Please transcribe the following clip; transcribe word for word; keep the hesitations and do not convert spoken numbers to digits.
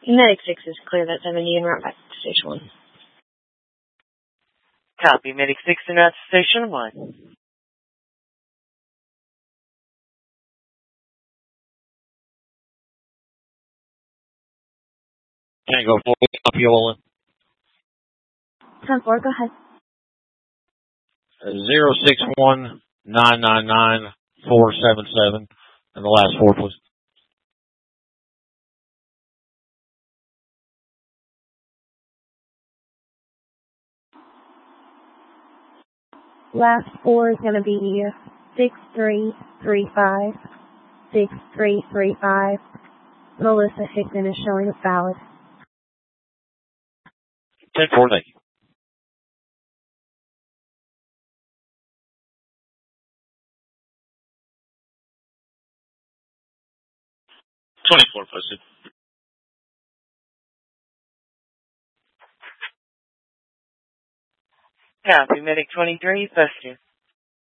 Medic six is clear. That's seventy and route back to station one. Copy. Medic six and route to station one. Tango four, copy Olin. ten four, go ahead. Zero six one nine nine nine four seven seven, and the last four, please. Last four is going to be six three three five. six three three five. Melissa Hickman is showing as valid. ten four, thank you. twenty-four posted. Copy. Medic twenty-three posted.